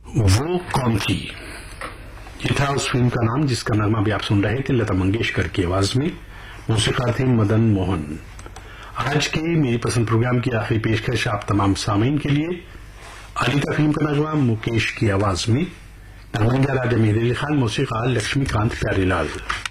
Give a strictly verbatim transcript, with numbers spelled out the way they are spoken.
वो कौन थी, ये था उस फिल्म का नाम जिसका नगमा भी आप सुन रहे थे लता मंगेशकर की आवाज में। मौसीक़ार थे मदन मोहन। आज के मेरी पसंद प्रोग्राम की आखिरी पेशकश आप तमाम सामीन के लिए अलीता फिल्म का नगमा मुकेश की आवाज में। नगमा राजा मेहदी अली खान, मौसीक़ार लक्ष्मीकांत प्यारेलाल।